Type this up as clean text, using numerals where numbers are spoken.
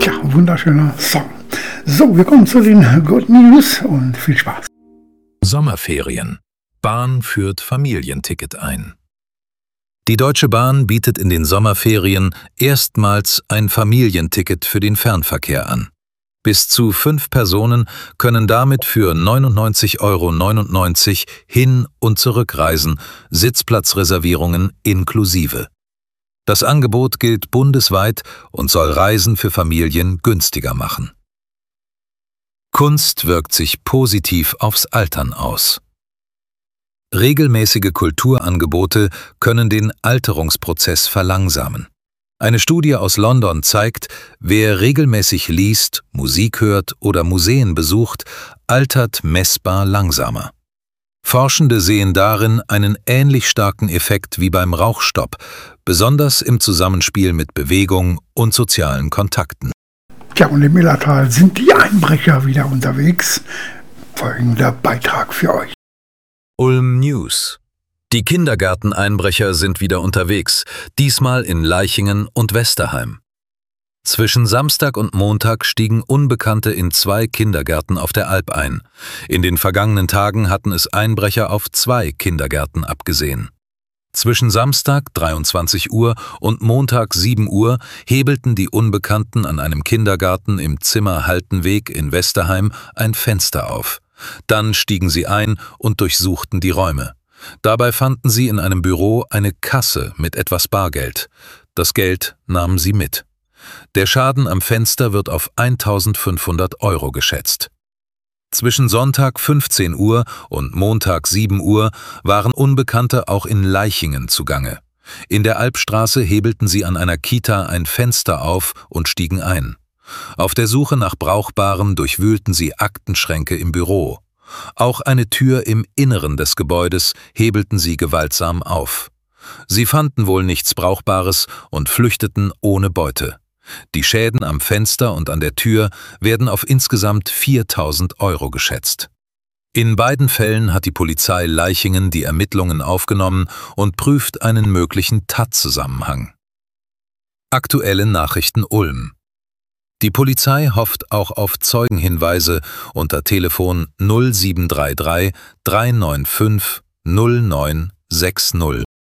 Tja, wunderschöner Song. So, wir kommen zu den Good News und viel Spaß. Sommerferien. Bahn führt Familienticket ein. Die Deutsche Bahn bietet in den Sommerferien erstmals ein Familienticket für den Fernverkehr an. Bis zu 5 Personen können damit für 99,99 € Hin- und Zurückreisen, Sitzplatzreservierungen inklusive. Das Angebot gilt bundesweit und soll Reisen für Familien günstiger machen. Kunst wirkt sich positiv aufs Altern aus. Regelmäßige Kulturangebote können den Alterungsprozess verlangsamen. Eine Studie aus London zeigt, wer regelmäßig liest, Musik hört oder Museen besucht, altert messbar langsamer. Forschende sehen darin einen ähnlich starken Effekt wie beim Rauchstopp, besonders im Zusammenspiel mit Bewegung und sozialen Kontakten. Tja, und im Millertal sind die Einbrecher wieder unterwegs. Folgender Beitrag für euch. Ulm News. Die Kindergarteneinbrecher sind wieder unterwegs, diesmal in Laichingen und Westerheim. Zwischen Samstag und Montag stiegen Unbekannte in 2 Kindergärten auf der Alp ein. In den vergangenen Tagen hatten es Einbrecher auf 2 Kindergärten abgesehen. Zwischen Samstag 23 Uhr und Montag 7 Uhr hebelten die Unbekannten an einem Kindergarten im Zimmer Haltenweg in Westerheim ein Fenster auf. Dann stiegen sie ein und durchsuchten die Räume. Dabei fanden sie in einem Büro eine Kasse mit etwas Bargeld. Das Geld nahmen sie mit. Der Schaden am Fenster wird auf 1.500 € geschätzt. Zwischen Sonntag 15 Uhr und Montag 7 Uhr waren Unbekannte auch in Laichingen zugange. In der Alpstraße hebelten sie an einer Kita ein Fenster auf und stiegen ein. Auf der Suche nach Brauchbarem durchwühlten sie Aktenschränke im Büro. Auch eine Tür im Inneren des Gebäudes hebelten sie gewaltsam auf. Sie fanden wohl nichts Brauchbares und flüchteten ohne Beute. Die Schäden am Fenster und an der Tür werden auf insgesamt 4.000 € geschätzt. In beiden Fällen hat die Polizei Laichingen die Ermittlungen aufgenommen und prüft einen möglichen Tatzusammenhang. Aktuelle Nachrichten Ulm. Die Polizei hofft auch auf Zeugenhinweise unter Telefon 0733 395 0960.